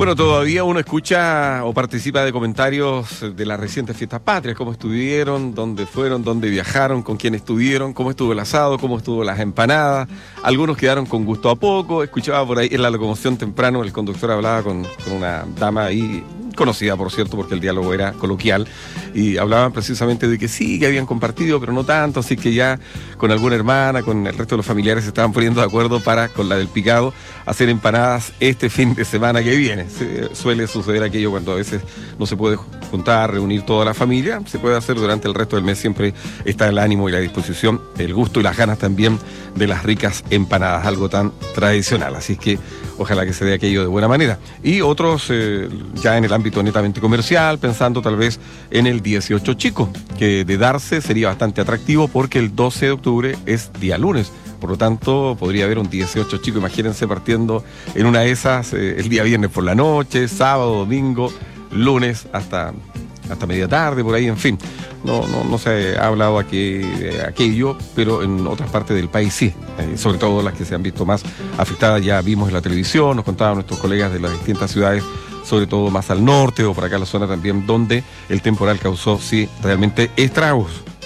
Bueno, todavía uno escucha o participa de comentarios de las recientes fiestas patrias, cómo estuvieron, dónde fueron, dónde viajaron, con quién estuvieron, cómo estuvo el asado, cómo estuvo las empanadas. Algunos quedaron con gusto a poco. Escuchaba por ahí en la locomoción temprano, el conductor hablaba con una dama ahí, conocida por cierto, porque el diálogo era coloquial, y hablaban precisamente de que sí, que habían compartido, pero no tanto, así que ya con alguna hermana, con el resto de los familiares se estaban poniendo de acuerdo para, con la del picado, hacer empanadas este fin de semana que viene. Suele suceder aquello cuando a veces no se puede juntar, reunir toda la familia, se puede hacer durante el resto del mes, siempre está el ánimo y la disposición, el gusto y las ganas también de las ricas empanadas, algo tan tradicional, así que ojalá que se dé aquello de buena manera. Y otros ya en el ámbito netamente comercial, pensando tal vez en el 18 chico, que de darse sería bastante atractivo porque el 12 de octubre es día lunes. Por lo tanto, podría haber un 18 chico, imagínense partiendo en una de esas el día viernes por la noche, sábado, domingo, lunes hasta media tarde, por ahí, en fin. No se ha hablado aquí de aquello, pero en otras partes del país sí, sobre todo las que se han visto más afectadas, ya vimos en la televisión, nos contaban nuestros colegas de las distintas ciudades, sobre todo más al norte o por acá en la zona también, donde el temporal causó, sí, realmente estragos.